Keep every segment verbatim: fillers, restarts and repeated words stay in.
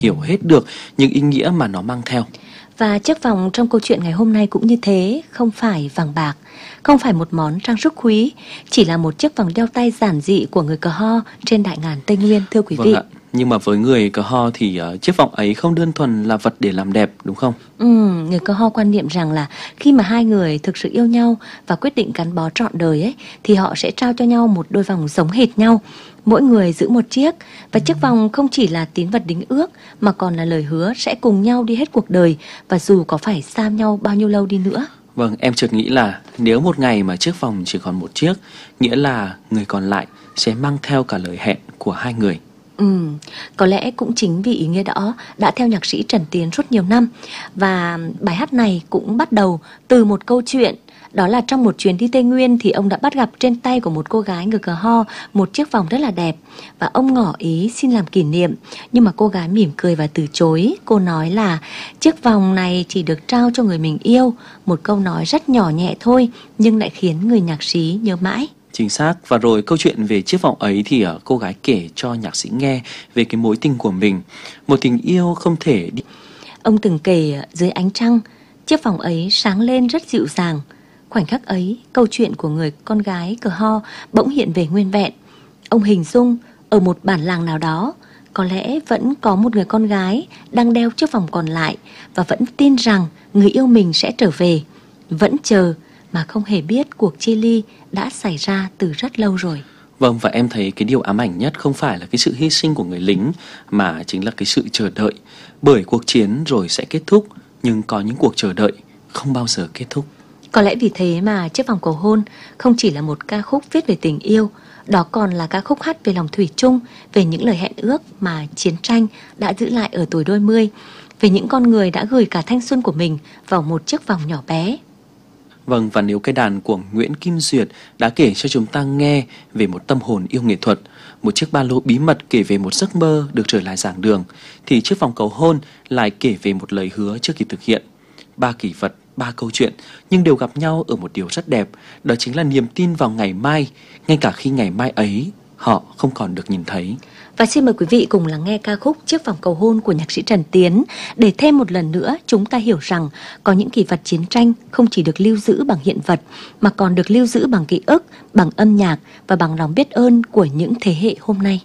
hiểu hết được những ý nghĩa mà nó mang theo. Và chiếc vòng trong câu chuyện ngày hôm nay cũng như thế, không phải vàng bạc, không phải một món trang sức quý, chỉ là một chiếc vòng đeo tay giản dị của người Cờ Ho trên đại ngàn Tây Nguyên, thưa quý Vâng vị. ạ. Nhưng mà với người Cờ Ho thì uh, chiếc vòng ấy không đơn thuần là vật để làm đẹp, đúng không? Ừ, người Cờ Ho quan niệm rằng là khi mà hai người thực sự yêu nhau và quyết định gắn bó trọn đời ấy, thì họ sẽ trao cho nhau một đôi vòng giống hệt nhau, mỗi người giữ một chiếc. Và chiếc vòng không chỉ là tín vật đính ước mà còn là lời hứa sẽ cùng nhau đi hết cuộc đời, và dù có phải xa nhau bao nhiêu lâu đi nữa. Vâng, em chợt nghĩ là nếu một ngày mà chiếc vòng chỉ còn một chiếc, nghĩa là người còn lại sẽ mang theo cả lời hẹn của hai người. Ừ, có lẽ cũng chính vì ý nghĩa đó đã theo nhạc sĩ Trần Tiến suốt nhiều năm. Và bài hát này cũng bắt đầu từ một câu chuyện. Đó là trong một chuyến đi Tây Nguyên thì ông đã bắt gặp trên tay của một cô gái người Cờ Ho một chiếc vòng rất là đẹp. Và ông ngỏ ý xin làm kỷ niệm, nhưng mà cô gái mỉm cười và từ chối. Cô nói là chiếc vòng này chỉ được trao cho người mình yêu. Một câu nói rất nhỏ nhẹ thôi, nhưng lại khiến người nhạc sĩ nhớ mãi. Chính xác. Và rồi câu chuyện về chiếc vòng ấy thì uh, cô gái kể cho nhạc sĩ nghe về cái mối tình của mình, một tình yêu không thể đi. Ông từng kể dưới ánh trăng, chiếc vòng ấy sáng lên rất dịu dàng. Khoảnh khắc ấy, câu chuyện của người con gái Cờ Ho bỗng hiện về nguyên vẹn. Ông hình dung ở một bản làng nào đó, có lẽ vẫn có một người con gái đang đeo chiếc vòng còn lại và vẫn tin rằng người yêu mình sẽ trở về. Vẫn chờ mà không hề biết cuộc chia ly đã xảy ra từ rất lâu rồi. Vâng, và em thấy cái điều ám ảnh nhất không phải là cái sự hy sinh của người lính, mà chính là cái sự chờ đợi. Bởi cuộc chiến rồi sẽ kết thúc, nhưng có những cuộc chờ đợi không bao giờ kết thúc. Có lẽ vì thế mà chiếc vòng cầu hôn không chỉ là một ca khúc viết về tình yêu, đó còn là ca khúc hát về lòng thủy chung, về những lời hẹn ước mà chiến tranh đã giữ lại ở tuổi đôi mươi, về những con người đã gửi cả thanh xuân của mình vào một chiếc vòng nhỏ bé. Vâng, và nếu cây đàn của Nguyễn Kim Duyệt đã kể cho chúng ta nghe về một tâm hồn yêu nghệ thuật, một chiếc ba lô bí mật kể về một giấc mơ được trở lại giảng đường, thì chiếc vòng cầu hôn lại kể về một lời hứa chưa kịp thực hiện. Ba kỷ vật, ba câu chuyện, nhưng đều gặp nhau ở một điều rất đẹp, đó chính là niềm tin vào ngày mai, ngay cả khi ngày mai ấy họ không còn được nhìn thấy. Và xin mời quý vị cùng lắng nghe ca khúc Chiếc vòng cầu hôn của nhạc sĩ Trần Tiến, để thêm một lần nữa chúng ta hiểu rằng có những kỷ vật chiến tranh không chỉ được lưu giữ bằng hiện vật, mà còn được lưu giữ bằng ký ức, bằng âm nhạc và bằng lòng biết ơn của những thế hệ hôm nay.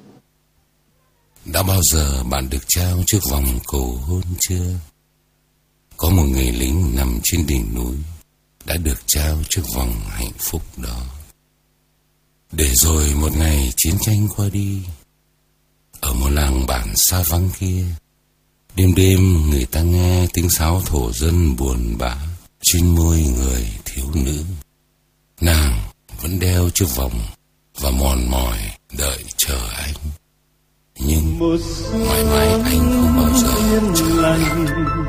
Đã bao giờ bạn được trao chiếc vòng cầu hôn chưa? Có một người lính nằm trên đỉnh núi đã được trao chiếc vòng hạnh phúc đó. Để rồi một ngày chiến tranh qua đi, ở một làng bản xa vắng kia, đêm đêm người ta nghe tiếng sáo thổ dân buồn bã trên môi người thiếu nữ. Nàng vẫn đeo chiếc vòng và mòn mỏi đợi chờ anh, nhưng mãi mãi anh không bao giờ chờ nàng.